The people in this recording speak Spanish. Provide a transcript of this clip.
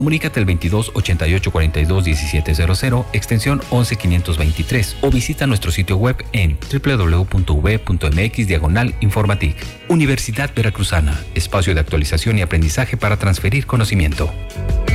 Comunícate al 22 88 42 1700, extensión 11523 o visita nuestro sitio web en www.v.mx/Informatic. Universidad Veracruzana, espacio de actualización y aprendizaje para transferir conocimiento.